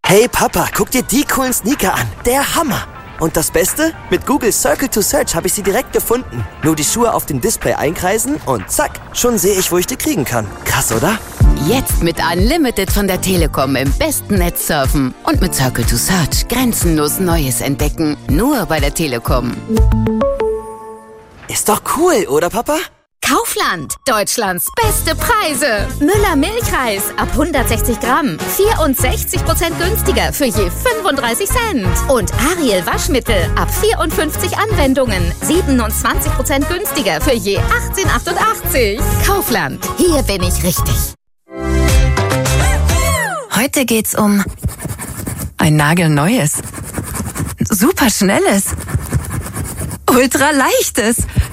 Hey Papa, guck dir die coolen Sneaker an. Der Hammer. Und das Beste? Mit Google Circle to Search habe ich sie direkt gefunden. Nur die Schuhe auf dem Display einkreisen und zack, schon sehe ich, wo ich die kriegen kann. Krass, oder? Jetzt mit Unlimited von der Telekom im besten Netz surfen. Und mit Circle to Search grenzenlos Neues entdecken. Nur bei der Telekom. Ist doch cool, oder Papa? Kaufland, Deutschlands beste Preise. Müller Milchreis ab 160 Gramm, 64% günstiger für je 35 Cent. Und Ariel Waschmittel ab 54 Anwendungen, 27% günstiger für je 18,88. Kaufland, hier bin ich richtig. Heute geht's um ein nagelneues, superschnelles, ultraleichtes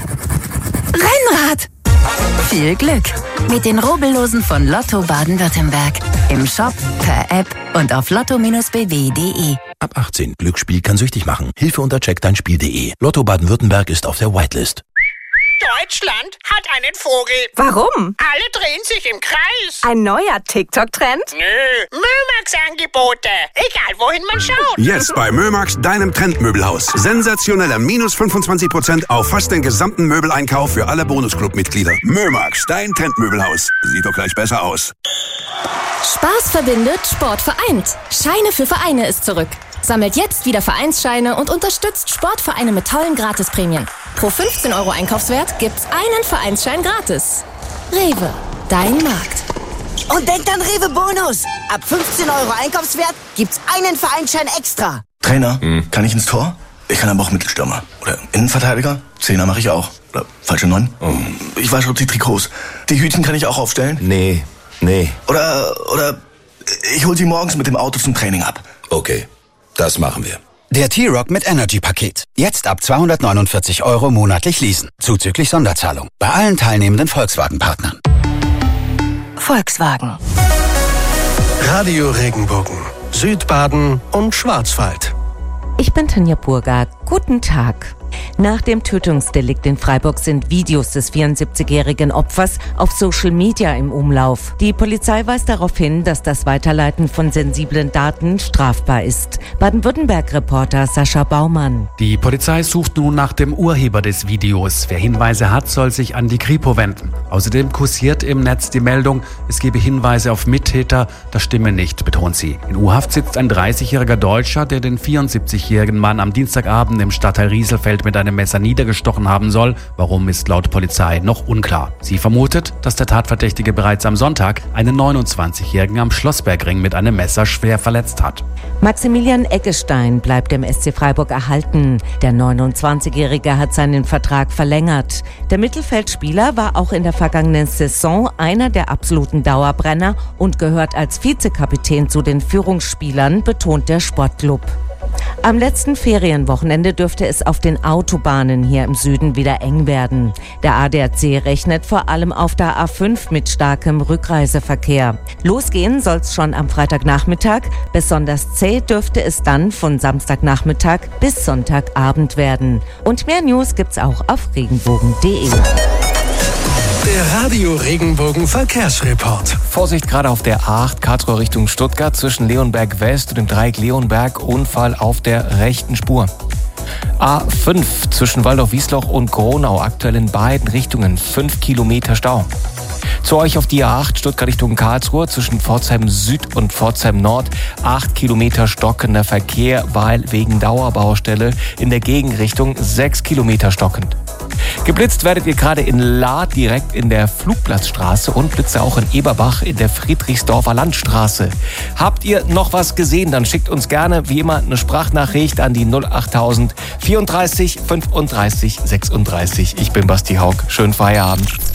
Rennrad. Viel Glück mit den Rubbellosen von Lotto Baden-Württemberg. Im Shop, per App und auf lotto-bw.de. Ab 18. Glücksspiel kann süchtig machen. Hilfe unter checkdeinspiel.de. Lotto Baden-Württemberg ist auf der Whitelist. Deutschland hat einen Vogel. Warum? Alle drehen sich im Kreis. Ein neuer TikTok-Trend? Nö, Mömax-Angebote. Egal, wohin man schaut. Jetzt bei Mömax, deinem Trendmöbelhaus. Sensationeller minus 25% auf fast den gesamten Möbeleinkauf für alle Bonusclub-Mitglieder. Mömax, dein Trendmöbelhaus. Sieht doch gleich besser aus. Spaß verbindet, Sport vereint. Scheine für Vereine ist zurück. Sammelt jetzt wieder Vereinsscheine und unterstützt Sportvereine mit tollen Gratisprämien. Pro 15 € Einkaufswert gibt's einen Vereinsschein gratis. Rewe, dein Markt. Und denkt an Rewe Bonus. Ab 15 € Einkaufswert gibt's einen Vereinsschein extra. Trainer, kann ich ins Tor? Ich kann aber auch Mittelstürmer. Oder Innenverteidiger? Zehner mache ich auch. Oder falsche 9. Ich wasche die Trikots. Die Hütchen kann ich auch aufstellen? Nee. Oder ich hol sie morgens mit dem Auto zum Training ab. Okay, das machen wir. Der T-Rock mit Energy-Paket. Jetzt ab 249 € monatlich leasen. Zuzüglich Sonderzahlung. Bei allen teilnehmenden Volkswagen-Partnern. Volkswagen. Radio Regenbogen. Südbaden und Schwarzwald. Ich bin Tanja Burger. Guten Tag. Nach dem Tötungsdelikt in Freiburg sind Videos des 74-jährigen Opfers auf Social Media im Umlauf. Die Polizei weist darauf hin, dass das Weiterleiten von sensiblen Daten strafbar ist. Baden-Württemberg-Reporter Sascha Baumann. Die Polizei sucht nun nach dem Urheber des Videos. Wer Hinweise hat, soll sich an die Kripo wenden. Außerdem kursiert im Netz die Meldung, es gebe Hinweise auf Mittäter. Das stimme nicht, betont sie. In U-Haft sitzt ein 30-jähriger Deutscher, der den 74-jährigen Mann am Dienstagabend im Stadtteil Rieselfeld mit einem Messer niedergestochen haben soll. Warum, ist laut Polizei noch unklar. Sie vermutet, dass der Tatverdächtige bereits am Sonntag einen 29-jährigen am Schlossbergring mit einem Messer schwer verletzt hat. Maximilian Eggestein bleibt dem SC Freiburg erhalten. Der 29-Jährige hat seinen Vertrag verlängert. Der Mittelfeldspieler war auch in der vergangenen Saison einer der absoluten Dauerbrenner und gehört als Vizekapitän zu den Führungsspielern, betont der Sportclub. Am letzten Ferienwochenende dürfte es auf den Autobahnen hier im Süden wieder eng werden. Der ADAC rechnet vor allem auf der A5 mit starkem Rückreiseverkehr. Losgehen soll's schon am Freitagnachmittag. Besonders zäh dürfte es dann von Samstagnachmittag bis Sonntagabend werden. Und mehr News gibt's auch auf regenbogen.de. Der Radio Regenbogen Verkehrsreport. Vorsicht gerade auf der A8 Karlsruhe Richtung Stuttgart zwischen Leonberg West und dem Dreieck Leonberg. Unfall auf der rechten Spur. A5 zwischen Waldorf-Wiesloch und Gronau aktuell in beiden Richtungen 5 Kilometer Stau. Zu euch auf die A8 Stuttgart Richtung Karlsruhe zwischen Pforzheim Süd und Pforzheim Nord 8 Kilometer stockender Verkehr, weil wegen Dauerbaustelle in der Gegenrichtung 6 Kilometer stockend. Geblitzt werdet ihr gerade in Lahr direkt in der Flugplatzstraße und Blitze auch in Eberbach in der Friedrichsdorfer Landstraße. Habt ihr noch was gesehen, dann schickt uns gerne wie immer eine Sprachnachricht an die 08000 34 35 36. Ich bin Basti Haug. Schönen Feierabend.